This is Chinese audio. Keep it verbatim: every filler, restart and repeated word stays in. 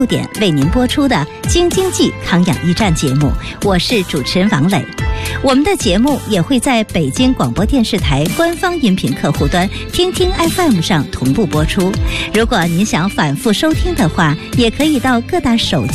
六点为您播出的《京津冀康养驿站》节目，我是主持人王磊。我们的节目也会在北京广播电视台官方音频客户端听听 F M 上同步播出。如果您想反复收听的话，也可以到各大手机